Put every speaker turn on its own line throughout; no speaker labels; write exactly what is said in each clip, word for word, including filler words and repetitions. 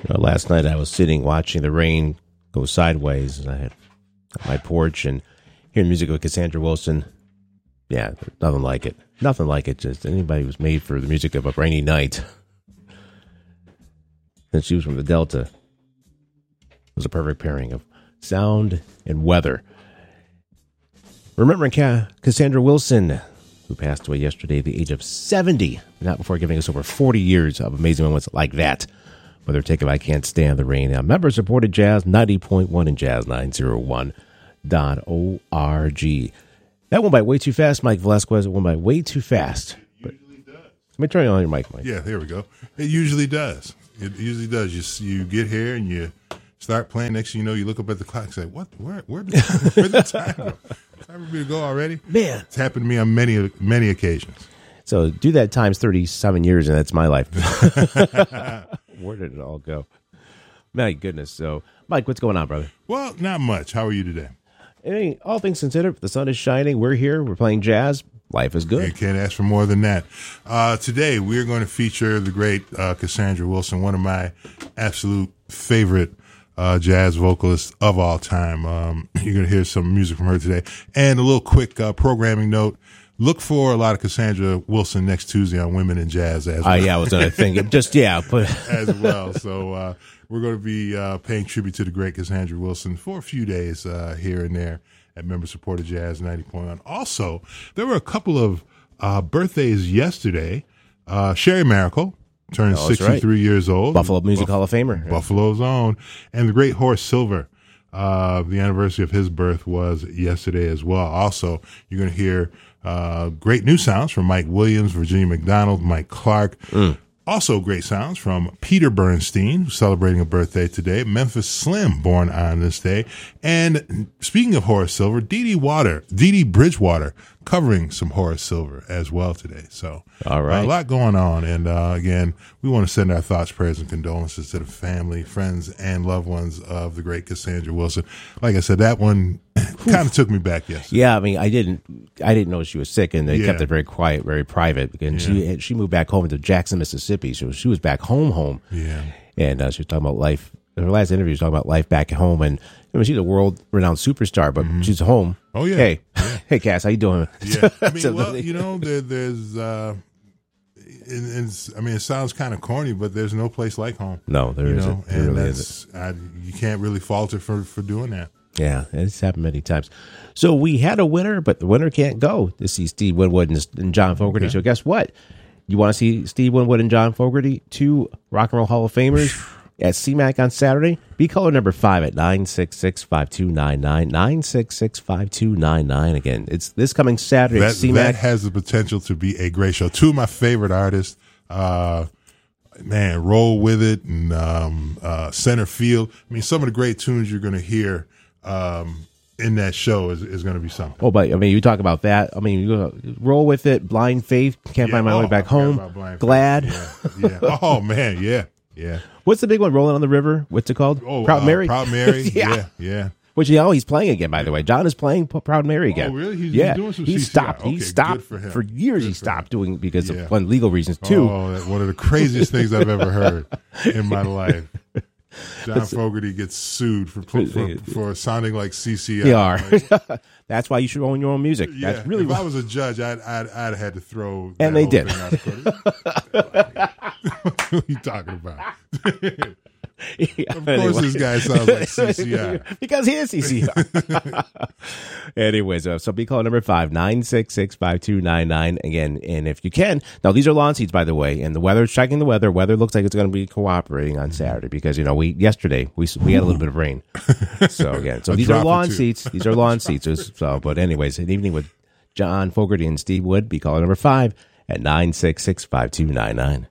Uh, last night I was sitting watching the rain go sideways, and I had on my porch and hearing music with Cassandra Wilson. Yeah, nothing like it. Nothing like it. Just anybody who's made for the music of a rainy night. And she was from the Delta. It was a perfect pairing of sound and weather. Remembering Ca- Cassandra Wilson, who passed away yesterday at the age of seventy, not before giving us over forty years of amazing moments like that. Whether take if I Can't Stand the Rain. Now, member-supported Jazz ninety point one and Jazz nine oh one dot org. That went by way too fast, Mike Velasquez. It went by way too fast.
It usually does.
Let me turn on your mic, Mike.
Yeah, there we go. It usually does. It usually does. You you get here and you start playing. Next thing you know, you look up at the clock and say, "What? Where? Where did where the time go? Time for me to go already?"
Man,
it's happened to me on many many occasions.
So do that times thirty-seven years, and that's my life. Where did it all go? My goodness. So, Mike, what's going on, brother?
Well, not much. How are you today?
Hey, all things considered, the sun is shining. We're here. We're playing jazz. Life is good.
You can't ask for more than that. Uh, today, we're going to feature the great uh, Cassandra Wilson, one of my absolute favorite uh, jazz vocalists of all time. Um, you're going to hear some music from her today. And a little quick uh, programming note. Look for a lot of Cassandra Wilson next Tuesday on Women in Jazz as well.
Uh, yeah, I was going to think. Just, yeah. But
as well. So uh, we're going to be uh, paying tribute to the great Cassandra Wilson for a few days uh, here and there at member-supported Jazz ninety point one. Also, there were a couple of uh, birthdays yesterday. Uh, Sherry Miracle turned
oh,
sixty-three
right.
years old.
Buffalo Music
Buff-
Hall of Famer.
Buffalo's own. And the great Horace Silver. Uh, the anniversary of his birth was yesterday as well. Also, you're going to hear uh, great new sounds from Mike Williams, Virginia McDonald, Mike Clark. Mm. Also great sounds from Peter Bernstein, who's celebrating a birthday today. Memphis Slim, born on this day. And speaking of Horace Silver, Dee Dee Water, Dee Dee Bridgewater, covering some Horace Silver as well today. So
all right.
uh, a lot going on. And uh, again, we want to send our thoughts, prayers, and condolences to the family, friends, and loved ones of the great Cassandra Wilson. Like I said, that one kind of took me back yesterday.
Yeah, I mean, I didn't, I didn't know she was sick, and they
Yeah.
kept it very quiet, very private. And
Yeah.
she, she moved back home to Jackson, Mississippi, so she was back home, home.
Yeah.
And uh, she was talking about life. In her last interview, she was talking about life back at home, and I mean, she's a world-renowned superstar, but mm-hmm. she's home.
Oh yeah.
Hey,
yeah.
hey, Cass, how you doing?
Yeah. I mean, well, you know, there, there's. Uh, It, it's, I mean, it sounds kind of corny, but there's no place like home.
No, there
you
isn't.
know,
There
and
really
that's I, you can't really fault her for, for doing that.
Yeah, it's happened many times. So we had a winner, but the winner can't go to see Steve Winwood and, and John Fogerty.
Okay.
So guess what? You want to see Steve Winwood and John Fogerty, two Rock and Roll Hall of Famers at C MAC on Saturday? Be caller number five at nine six six, five two nine nine, nine six six, five two nine nine. Again, it's this coming Saturday
That,
at C MAC.
that has the potential to be a great show. Two of my favorite artists, uh, man, Roll With It and um, uh, Center Field. I mean, some of the great tunes you're going to hear um, in that show is, is going to be something.
Oh, but I mean, you talk about that. I mean, you go, Roll With It, Blind Faith, Can't
Yeah.
Find My
Oh,
Way Back
I forgot
Home,
about Blind
Glad.
Faith. Yeah. yeah. Oh, man, yeah, yeah.
What's the big one? Rolling on the River. What's it called?
Oh,
Proud
uh,
Mary.
Proud Mary.
Yeah.
yeah, yeah.
Which you know he's playing again, by the way. John is playing P- Proud Mary again.
Oh, really? He's- he's
yeah.
doing some
he
C C I.
stopped.
Okay,
he
good
stopped
for him.
years.
Good
he
for
stopped
him.
doing because
Yeah.
of one legal reasons too.
Oh, that- one of the craziest things I've ever heard in my life. John Fogerty gets sued for for, for, for sounding like C C I.
They are.
Like,
That's why you should own your own music.
yeah,
That's really
if
what
I was a judge, I'd I'd, I'd had to throw.
And
that
they
whole
did.
thing out what are you talking about?
Yeah,
Of course,
anyway.
this guy sounds like C C I.
Because he is C C I. Anyways, uh, so be call number five, nine six six, five two nine nine. Again, and if you can, now these are lawn seats, by the way, and the weather, checking the weather, weather looks like it's going to be cooperating on Saturday because, you know, we, yesterday, we we had a little bit of rain. So, again, so
A
these are
drop or
lawn
two.
seats. These are lawn seats. So, but anyways, an evening with John Fogerty and Steve Wood, be caller number five at nine six six, five two nine nine.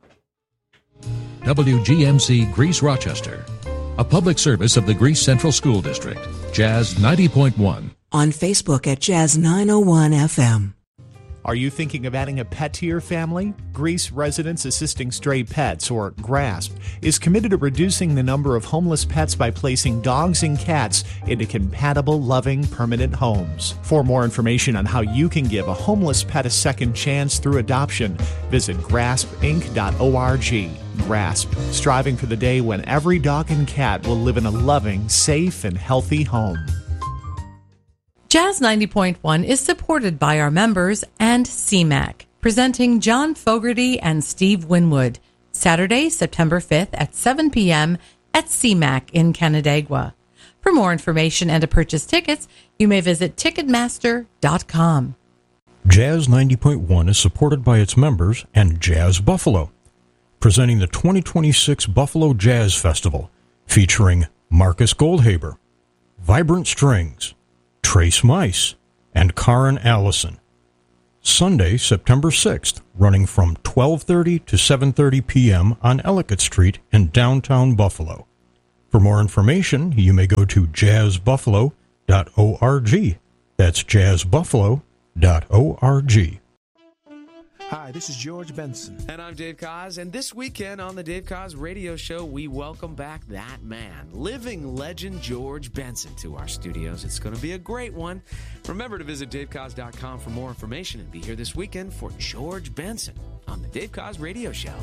W G M C Greece Rochester, a public service of the Greece Central School District, Jazz ninety point one.
On Facebook at Jazz nine oh one F M. Are you thinking of adding a pet to your family? Greece Residents Assisting Stray Pets, or GRASP, is committed to reducing the number of homeless pets by placing dogs and cats into compatible, loving, permanent homes. For more information on how you can give a homeless pet a second chance through adoption, visit grasp inc dot org. GRASP, striving for the day when every dog and cat will live in a loving, safe, and healthy home.
Jazz ninety point one is supported by our members and C MAC, presenting John Fogerty and Steve Winwood, Saturday, September fifth at seven p.m. at C MAC in Canandaigua. For more information and to purchase tickets, you may visit ticketmaster dot com.
Jazz ninety point one is supported by its members and Jazz Buffalo, presenting the twenty twenty-six Buffalo Jazz Festival, featuring Marcus Goldhaber, Vibrant Strings, Trace Mice, and Karen Allison. Sunday, September sixth, running from twelve thirty to seven thirty p.m. on Ellicott Street in downtown Buffalo. For more information, you may go to jazz buffalo dot org. That's jazz buffalo dot org.
Hi, this is George Benson.
And I'm Dave Koz, and this weekend on the Dave Koz Radio Show, we welcome back that man, living legend George Benson, to our studios. It's going to be a great one. Remember to visit dave koz dot com for more information and be here this weekend for George Benson on the Dave Koz Radio Show.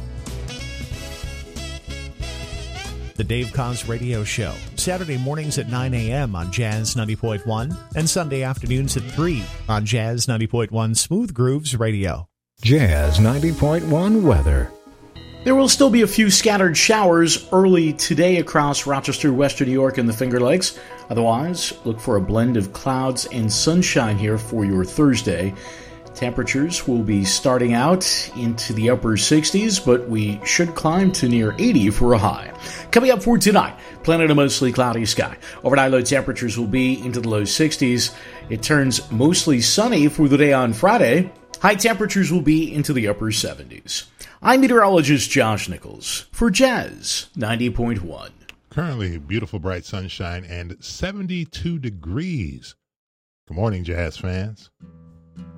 The Dave Koz Radio Show, Saturday mornings at nine a.m. on Jazz ninety point one and Sunday afternoons at three on Jazz ninety point one Smooth Grooves Radio.
Jazz ninety point one weather.
There will still be a few scattered showers early today across Rochester, Western New York, and the Finger Lakes. Otherwise, look for a blend of clouds and sunshine here for your Thursday. Temperatures will be starting out into the upper sixties, but we should climb to near eighty for a high. Coming up for tonight, plenty of mostly cloudy sky. Overnight low temperatures will be into the low sixties. It turns mostly sunny for the day on Friday. High temperatures will be into the upper seventies. I'm meteorologist Josh Nichols for Jazz ninety point one.
Currently, beautiful bright sunshine and seventy-two degrees. Good morning, Jazz fans.